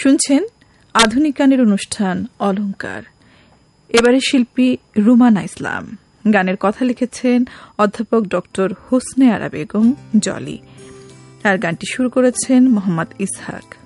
শুনছেন আধুনিক গানের অনুষ্ঠান অলংকার। এবারে শিল্পী রুমানা ইসলাম। গানের কথা লিখেছেন অধ্যাপক ডক্টর হোসনে আরা বেগম জলি। আর গানটি শুরু করেছেন মোহাম্মদ ইসহাক।